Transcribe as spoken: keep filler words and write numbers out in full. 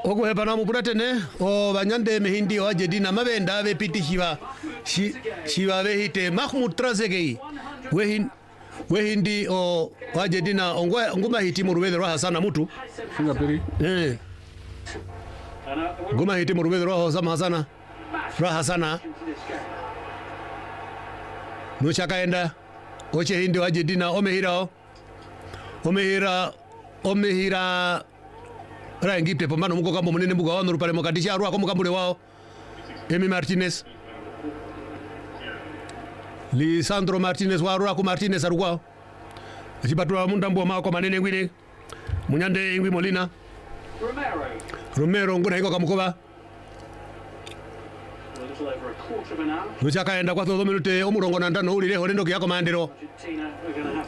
ogo hebana mukuratene o banyande mehindi o jedina mabenda be piti shiba shiba be hite Mahmoud Trazegei wehin wehindi o wajedina ongwa nguma hiti mu rubedero Hasana mutu Singapore eh nguma hiti mu rubedero Hasana ra Hasana no chakaenda oche hindi wajedina omehira omehira omehira rangipte pomano muko kambo munene muko wano rupale mokadisha arwa komo kambule wao Emi Martinez Lisandro Martinez warwa ku Martinez arwa achipatwa mundambo mako manene ngwine munyande ingwi Molina Romero Romero ngona iko kamukoba Lucha kaenda kwa todo minute omurongo na ndano ulire horendo kyako mandero